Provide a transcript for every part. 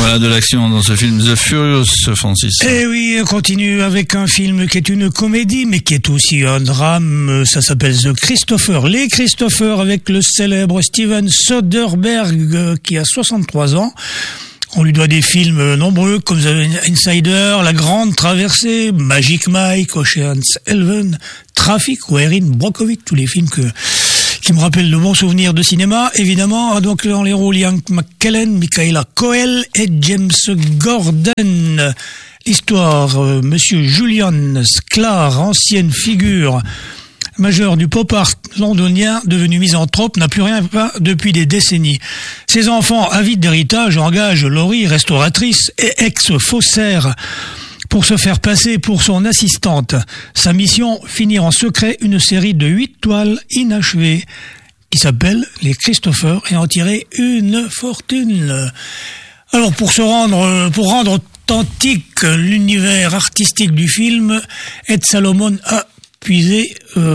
Voilà de l'action dans ce film The Furious, Francis. Eh oui, on continue avec un film qui est une comédie, mais qui est aussi un drame. Ça s'appelle The Christopher. Les Christopher, avec le célèbre Steven Soderbergh, qui a 63 ans. On lui doit des films nombreux comme The Insider, La Grande Traversée, Magic Mike, Ocean's 11, Traffic ou Erin Brockovich, tous les films qui me rappellent de bons souvenirs de cinéma. Évidemment, donc dans les rôles Ian McKellen, Michaela Coel et James Gordon. L'histoire, Monsieur Julian Sklar, ancienne figure majeur du pop art londonien, devenu misanthrope, n'a plus rien fait depuis des décennies. Ses enfants, avides d'héritage, engagent Laurie, restauratrice et ex-faussaire, pour se faire passer pour son assistante. Sa mission, finir en secret une série de 8 toiles inachevées qui s'appelle Les Christopher et en tirer une fortune. Alors pour rendre authentique l'univers artistique du film, Ed Solomon a puisé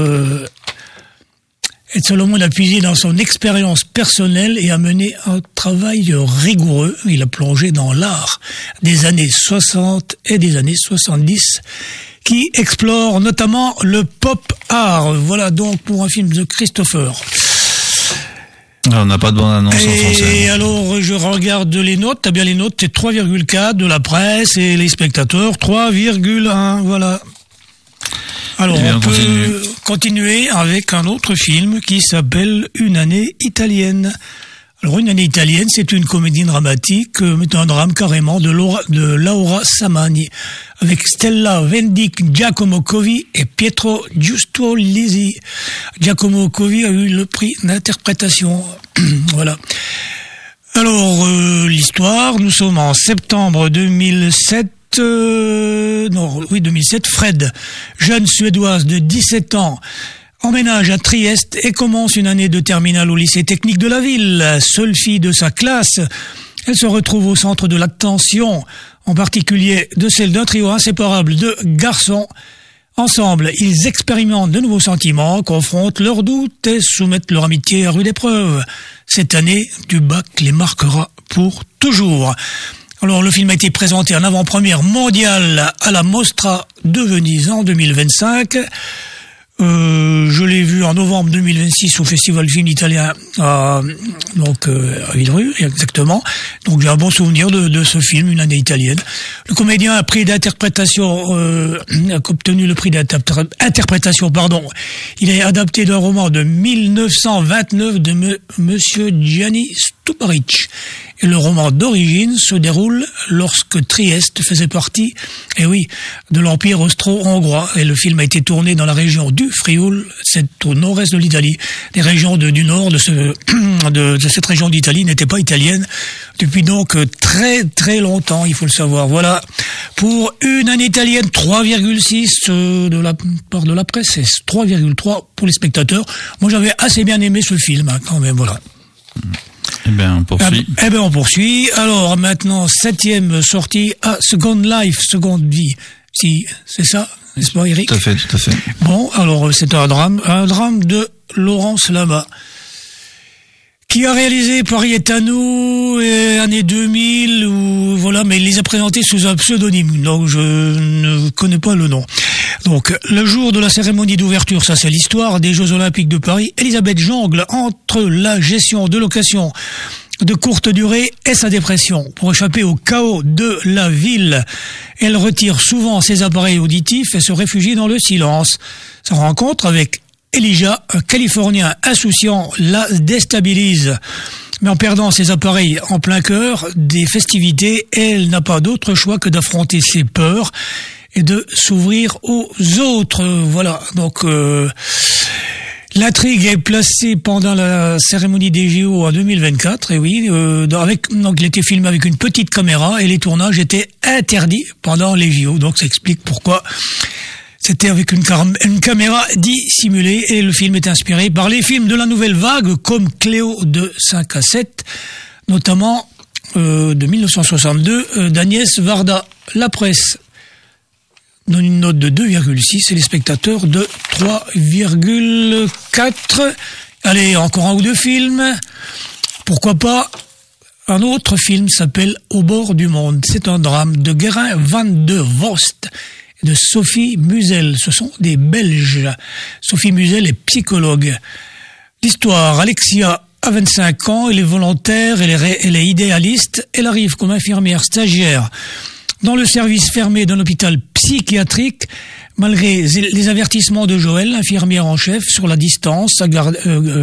dans son expérience personnelle et a mené un travail rigoureux. Il a plongé dans l'art des années 60 et des années 70 qui explore notamment le pop art. Voilà donc pour un film de Christopher. Alors, on n'a pas de bande-annonce en français. Et alors, je regarde les notes. T'as bien les notes, c'est 3,4 de la presse et les spectateurs 3,1. Voilà. Alors, on peut continuer avec un autre film qui s'appelle Une année italienne. Alors, Une année italienne, c'est une comédie dramatique, mais un drame carrément de Laura Samani, avec Stella Vendic, Giacomo Covi et Pietro Giustolisi. Giacomo Covi a eu le prix d'interprétation. Voilà. Alors, l'histoire, nous sommes en septembre 2007. 2007, Fred, jeune Suédoise de 17 ans, emménage à Trieste et commence une année de terminale au lycée technique de la ville. Seule fille de sa classe, elle se retrouve au centre de l'attention, en particulier de celle d'un trio inséparable de garçons. Ensemble, ils expérimentent de nouveaux sentiments, confrontent leurs doutes et soumettent leur amitié à rude épreuve. Cette année du bac les marquera pour toujours. Alors, le film a été présenté en avant-première mondiale à la Mostra de Venise en 2025. Je l'ai vu en novembre 2026 au Festival Film Italien à Villerue, exactement. Donc, j'ai un bon souvenir de ce film, Une année italienne. Le comédien a obtenu le prix d'interprétation, Il est adapté d'un roman de 1929 de Monsieur Gianni Stuparic. Et le roman d'origine se déroule lorsque Trieste faisait partie, de l'Empire austro-hongrois. Et le film a été tourné dans la région du Frioul, c'est au nord-est de l'Italie. Les régions du nord de cette région d'Italie n'étaient pas italiennes depuis donc très très longtemps, il faut le savoir. Voilà pour Une année italienne, 3,6 de la part de la presse, et 3,3 pour les spectateurs. Moi, j'avais assez bien aimé ce film, quand même, voilà. Eh bien, on poursuit. On poursuit. Alors, maintenant, 7e sortie à Second Life, Seconde Vie. Si, c'est ça, n'est-ce pas, Eric? Tout à fait. Bon, alors, c'est un drame de Laurence Lama, qui a réalisé Paris est à nous, année 2000, mais il les a présentés sous un pseudonyme, donc je ne connais pas le nom. Donc, le jour de la cérémonie d'ouverture, ça c'est l'histoire des Jeux Olympiques de Paris, Elisabeth jongle entre la gestion de location de courte durée et sa dépression. Pour échapper au chaos de la ville, elle retire souvent ses appareils auditifs et se réfugie dans le silence. Sa rencontre avec Elijah, un Californien insouciant, la déstabilise. Mais en perdant ses appareils en plein cœur des festivités, elle n'a pas d'autre choix que d'affronter ses peurs et de s'ouvrir aux autres. Voilà, donc l'intrigue est placée pendant la cérémonie des JO en 2024, et donc il était filmé avec une petite caméra et les tournages étaient interdits pendant les JO, donc ça explique pourquoi c'était avec une caméra dissimulée, et le film est inspiré par les films de la nouvelle vague comme Cléo de 5 à 7, notamment de 1962 d'Agnès Varda. La presse donne une note de 2,6 et les spectateurs de 3,4. Allez, encore un ou deux films. Pourquoi pas Un autre film s'appelle Au bord du monde. C'est un drame de Guérin van de Vost et de Sophie Musel. Ce sont des Belges. Sophie Musel est psychologue. L'histoire, Alexia a 25 ans, elle est volontaire, elle est idéaliste, elle arrive comme infirmière stagiaire dans le service fermé d'un hôpital psychiatrique. Malgré les avertissements de Joël, infirmière en chef sur la distance à garder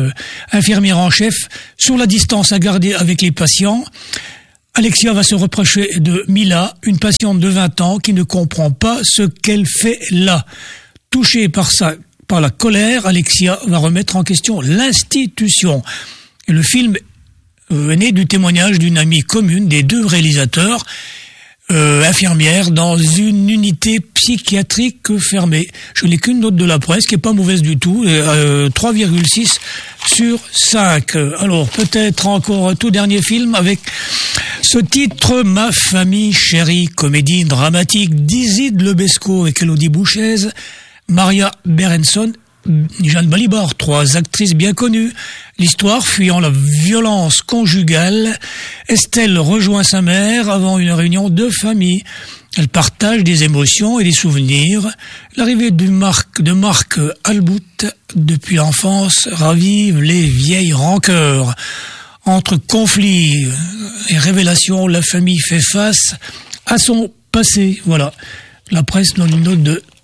avec les patients, Alexia va se reprocher de Mila, une patiente de 20 ans qui ne comprend pas ce qu'elle fait là. Touchée par la colère, Alexia va remettre en question l'institution. Et le film est né du témoignage d'une amie commune des deux réalisateurs, infirmière dans une unité psychiatrique fermée. Je n'ai qu'une note de la presse qui est pas mauvaise du tout, 3,6 sur 5. Alors peut-être encore un tout dernier film avec ce titre, Ma famille chérie, comédie dramatique d'Isid Lebesco avec Elodie Bouchez, Maria Berenson, Jeanne Balibar, 3 actrices bien connues. L'histoire, fuyant la violence conjugale, Estelle rejoint sa mère avant une réunion de famille. Elle partage des émotions et des souvenirs. L'arrivée de Marc Albout depuis l'enfance ravive les vieilles rancœurs. Entre conflits et révélations, la famille fait face à son passé. Voilà. La presse donne une note de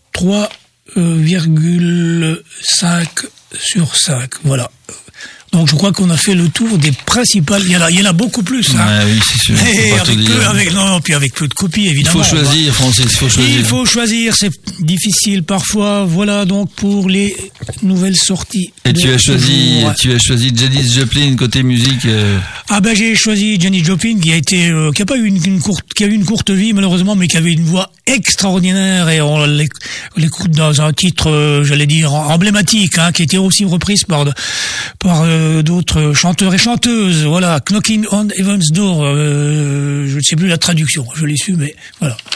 3,5 sur 5. Voilà. Donc je crois qu'on a fait le tour des principales. Il y en a beaucoup plus. Hein. Ouais, oui, c'est sûr. Puis avec peu de copies, évidemment. Il faut choisir, Francis. Il faut choisir. C'est difficile parfois. Voilà donc pour les nouvelles sorties. Et tu as choisi Janis Joplin côté musique. Ah ben j'ai choisi Janis Joplin qui a pas eu une courte vie malheureusement, mais qui avait une voix extraordinaire et on l'écoute dans un titre, j'allais dire emblématique, hein, qui était aussi reprise par d'autres chanteurs et chanteuses. Voilà, Knocking on Heaven's Door. Je ne sais plus la traduction, je l'ai su, mais voilà.